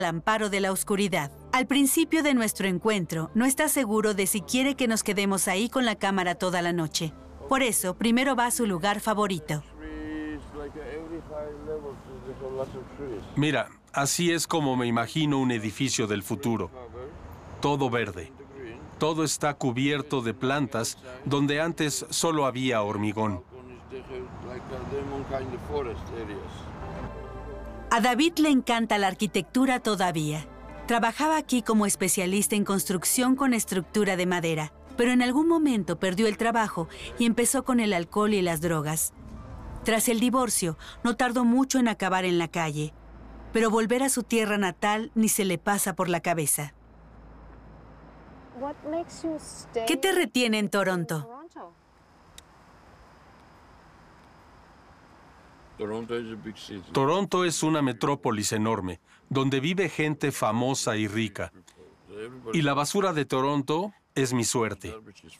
amparo de la oscuridad. Al principio de nuestro encuentro, no está seguro de si quiere que nos quedemos ahí con la cámara toda la noche. Por eso, primero va a su lugar favorito. Mira, así es como me imagino un edificio del futuro. Todo verde. Todo está cubierto de plantas donde antes solo había hormigón. A David le encanta la arquitectura todavía. Trabajaba aquí como especialista en construcción con estructura de madera, pero en algún momento perdió el trabajo y empezó con el alcohol y las drogas. Tras el divorcio, no tardó mucho en acabar en la calle, pero volver a su tierra natal ni se le pasa por la cabeza. ¿Qué te retiene en Toronto? Toronto es una metrópolis enorme, donde vive gente famosa y rica. Y la basura de Toronto es mi suerte.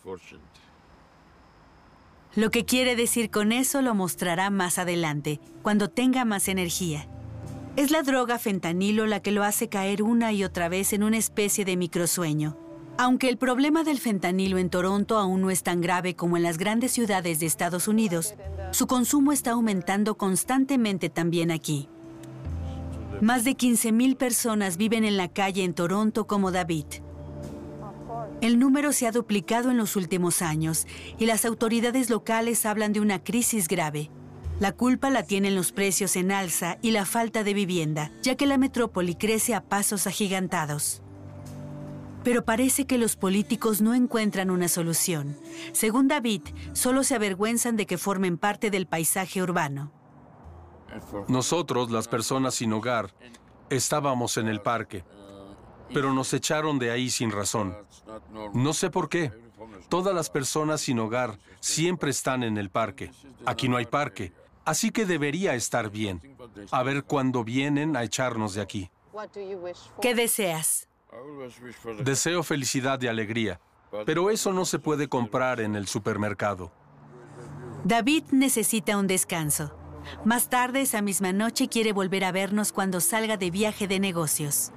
Lo que quiere decir con eso lo mostrará más adelante, cuando tenga más energía. Es la droga fentanilo la que lo hace caer una y otra vez en una especie de microsueño. Aunque el problema del fentanilo en Toronto aún no es tan grave como en las grandes ciudades de Estados Unidos, su consumo está aumentando constantemente también aquí. Más de 15,000 personas viven en la calle en Toronto como David. El número se ha duplicado en los últimos años y las autoridades locales hablan de una crisis grave. La culpa la tienen los precios en alza y la falta de vivienda, ya que la metrópoli crece a pasos agigantados. Pero parece que los políticos no encuentran una solución. Según David, solo se avergüenzan de que formen parte del paisaje urbano. Nosotros, las personas sin hogar, estábamos en el parque, pero nos echaron de ahí sin razón. No sé por qué. Todas las personas sin hogar siempre están en el parque. Aquí no hay parque, así que debería estar bien. A ver cuándo vienen a echarnos de aquí. ¿Qué deseas? Deseo felicidad y alegría, pero eso no se puede comprar en el supermercado. David necesita un descanso. Más tarde, esa misma noche, quiere volver a vernos cuando salga de viaje de negocios.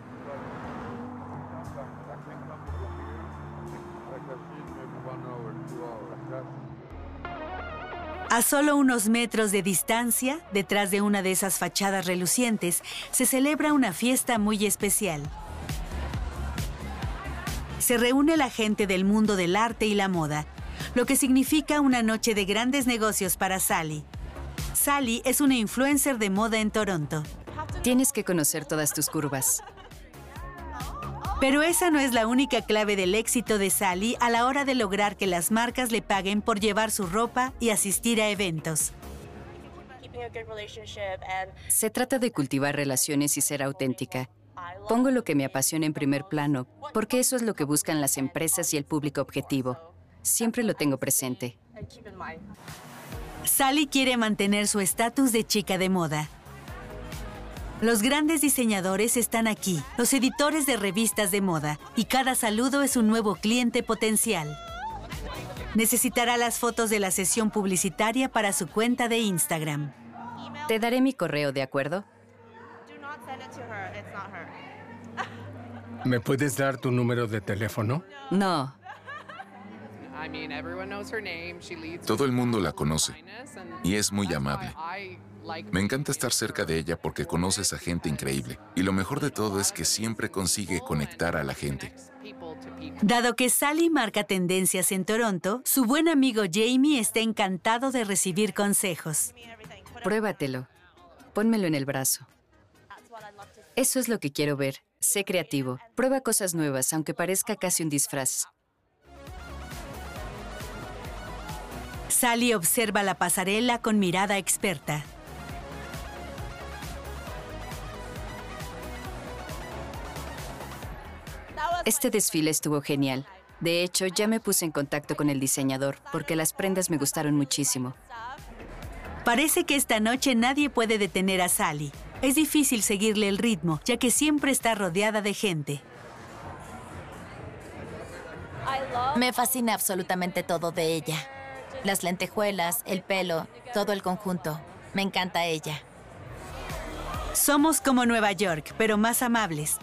A solo unos metros de distancia, detrás de una de esas fachadas relucientes, se celebra una fiesta muy especial. Se reúne la gente del mundo del arte y la moda, lo que significa una noche de grandes negocios para Sally. Sally es una influencer de moda en Toronto. Tienes que conocer todas tus curvas. Pero esa no es la única clave del éxito de Sally a la hora de lograr que las marcas le paguen por llevar su ropa y asistir a eventos. Se trata de cultivar relaciones y ser auténtica. Pongo lo que me apasiona en primer plano, porque eso es lo que buscan las empresas y el público objetivo. Siempre lo tengo presente. Sally quiere mantener su estatus de chica de moda. Los grandes diseñadores están aquí, los editores de revistas de moda, y cada saludo es un nuevo cliente potencial. Necesitará las fotos de la sesión publicitaria para su cuenta de Instagram. Te daré mi correo, ¿de acuerdo? ¿Me puedes dar tu número de teléfono? No. Todo el mundo la conoce y es muy amable. Me encanta estar cerca de ella porque conoces a gente increíble. Y lo mejor de todo es que siempre consigue conectar a la gente. Dado que Sally marca tendencias en Toronto, su buen amigo Jamie está encantado de recibir consejos. Pruébatelo. Pónmelo en el brazo. Eso es lo que quiero ver. Sé creativo. Prueba cosas nuevas, aunque parezca casi un disfraz. Sally observa la pasarela con mirada experta. Este desfile estuvo genial. De hecho, ya me puse en contacto con el diseñador, porque las prendas me gustaron muchísimo. Parece que esta noche nadie puede detener a Sally. Es difícil seguirle el ritmo, ya que siempre está rodeada de gente. Me fascina absolutamente todo de ella. Las lentejuelas, el pelo, todo el conjunto. Me encanta ella. Somos como Nueva York, pero más amables.